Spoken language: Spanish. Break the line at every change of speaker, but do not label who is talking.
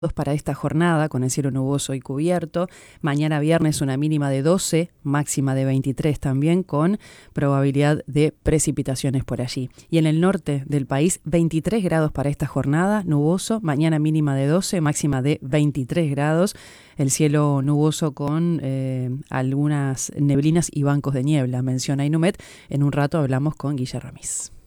para esta jornada, con el cielo nuboso y cubierto. Mañana viernes una mínima de 12, máxima de 23 también, con probabilidad de precipitaciones por allí. Y en el norte del país, 23 grados para esta jornada, nuboso. Mañana mínima de 12, máxima de 23 grados. El cielo nuboso con algunas neblinas y bancos de niebla, menciona Inumet. En un rato hablamos con Guilla Ramis.